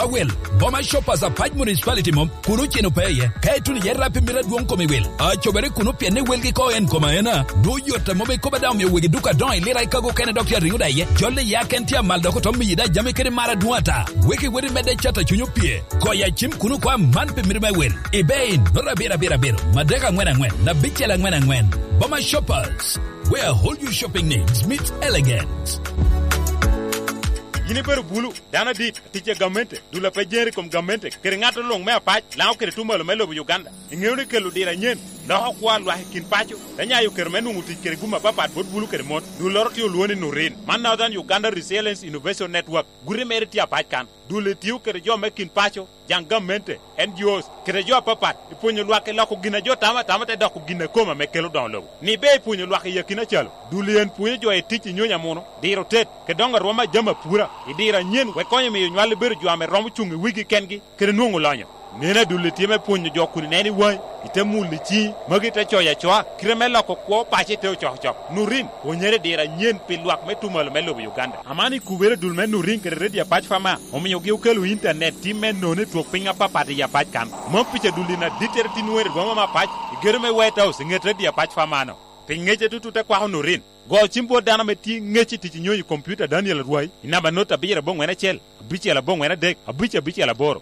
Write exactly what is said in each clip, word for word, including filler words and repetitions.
will. Boma shoppers a Paj municipality mom, Kunuchi no pay, Kaitun Yerapi Mirad Wonkomi will. A Choberi Kunupi and Wilgiko and Komaena, do you Tamobe Kobadam, you Wigiduka Don, Lira Kago Kana Doctor Riuda, Jolly Yakentia Maldokotomi, Jamaican Maraduata, Wiki with Mede Chata Chunupie, Koya Chim Kunukwa, Manpe Mirma will. Ebain, Bora Bira Bira Bira, Madega when and when, Nabichela when and when. Boma shoppers, where hold your shopping needs meets elegance. Yini beru bulu dana dit tiche government du la pejeri comme government kere ngato long me apach law kere tumalo melo bu Uganda ngewne kelu dira nyen no kwa lwa kin pacho danya yu kere menu muti kere guma papa bot bulu kere mon du lor ti luoni no ren man now than Uganda Resilience Innovation Network gure meriti apach kan du le tiu kere jo me kin pacho jang government N G Os kere jo papa ipunyo lwa ke lako gina jo tama tama te dako gina koma me kelu don lo ni be ipunyo lwa ke yakina chalo du len punyo jo e tichi nyonya mono diro tet ke donga roma jama pura idira nyen we konye me nywale beru jwame romu chungi wigi kengi kere nungu lanyo nena dule tieme punyo jokuni neni wai ite muli chi magi te choya choa kremela ko ko pache te choch choch nurin onyere dira nyen pilwak metumal melo Uganda amani kubere dulme nurin kere redia pach fama omiyo gi ukelu internet timen none to pinga papa de ya pach kan mo piche dulina diterti nuer goma ma pach germe white house ngetre dia pach fama no pingeje tutu te kwa nurin go chimbo dana meti ngechi tichi nyoyi computer Daniel Ruai inaba nota bira bongwena chel biche la bongwena dek biche biche la boro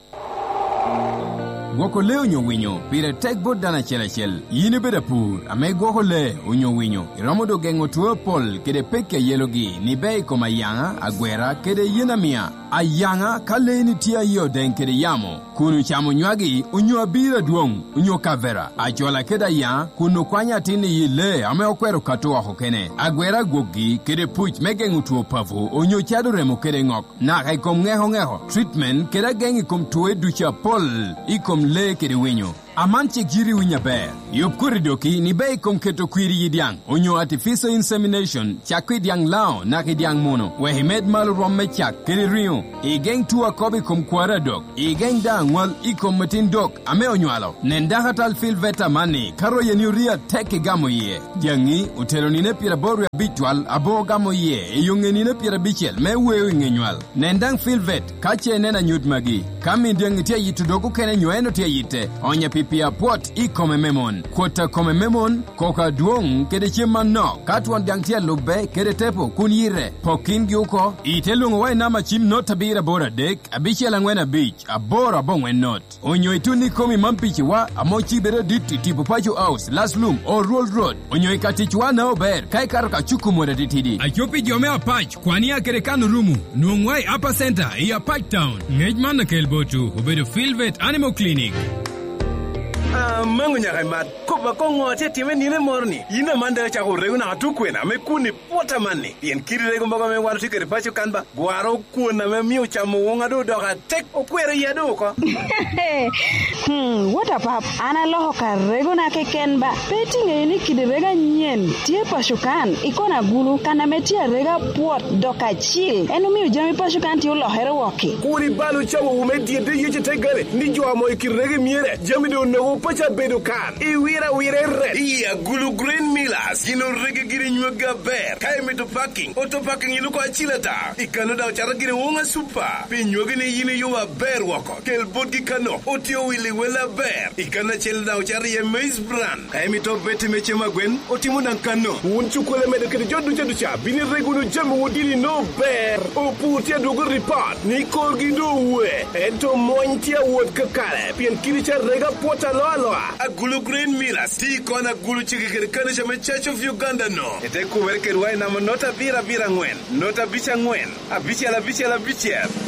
Gwoko le unyo winyo, pire tek bot dana chela chel. Yini beda pur, ame gwoko le unyo winyo. Iramodo gengo tuwe pol kede peke yelogi, ni bei koma yanga, agwera kede yena mia. A yanga kale ni tia yo den kede yamo. Kunu chamo nywagi, unyo abira duong, unyo kavera. A jola keda yang, kunu kwanya tini yile, ame okwero katoa hokene. Agwera gogi, kede puch megengu tuwe pavu, unyo chadu remo kede ngok. Na kaikom ngeho ngeho. Treatment keda gengi kom tuwe ducha pol, ikom le kede winyo. Amanche jiri winya bear. Yop kuridoki ni bei kom keto kwiri yidiang. Onyo artificial insemination, chakwi diang lao na kidiang mono. Wehi med malu romme chak kiri rio. I geng tuwa kobi kom kwara dok. I geng dang wal ikom matin dok ame onywalo. Nendaha tal fil veta mani karo yenyuria teke gamo ye. Diangi utelo nine pira boru ya bitwal abo gamo ye. Iyunge nine pira bichel me wewe ngenywal. Nendang fil vet kache nena nyut magi. Kami diangi tia yitu doku kene nyueno tia yite. Onya pia pot i kome memon. Kota kome memon, koka duong kede chima no. Katwan diangtia lube kede tepo kunyire. Pokin gyuko, itelungo wai nama chim not tabira bora dek, abichi alangwena beach, abora bongwen not. Onyo ituni komi mampichi wa, amochi bere diti tipu pacho house, last loom, or roll road. Onyo ikatichi wa nao ber, kai karaka chuku mwere ditidi. Achopi jome apach, kwani ya kere kanu rumu. Nuongwai upper center, iya Pach town. Ngejman na kelbotu, ubedo Philvet Animal Clinic. Ah, mangu nya mat ko ba ko ngote time ni ne morni ina manda cha ko regu na tukwena me kuni pota manni yen kiri regu mbaga me waru tikere pacho kanba gwaro kuna me miu cha mu wonga do do ka tek o kwere ya do ko hmm what a pap ana loho ka regu na ke kenba peti nge ni kidi rega nyen tie pashukan ikona gulu kana metia rega pot do ka chil enu miu jami pashukan ti lo hero woki kuri balu cha wo me die de yeche tegare ni jo mo ikiri regu miere jami do no pacha bedo kan i wira wira red iya gulu green millers yino rege giri nywaga ber kai meto packing auto packing yino ko achilata ikano da chara giri wonga super pi nywaga ni yino yuma ber wako kel bodgi kano otio wili wela ber ikana chel da chara ye maize brand kai meto beti meche magwen otimu nan kano unchu kole medo kedi jodu jodu cha bini regu no jamu wodili no ber o putia dogo report ni korgi do we ento mointia wod kakale pien kiri cha rega pota lo a gulu green millers ti kona gulu chikikere kanisha me Church of Uganda no ete kuwereke ruwai na nota bira bira ngwen nota bicha ngwen a bicha la bicha la bicha